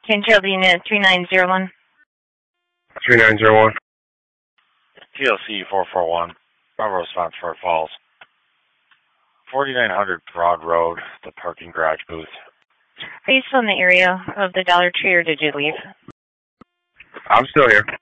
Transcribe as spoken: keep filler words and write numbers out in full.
Can Trail Unit three nine zero one. three nine zero one. T L C four four one, Bravo response for Falls. forty-nine hundred Broad Road, the parking garage booth. Are you still in the area of the Dollar Tree, or did you leave? I'm still here.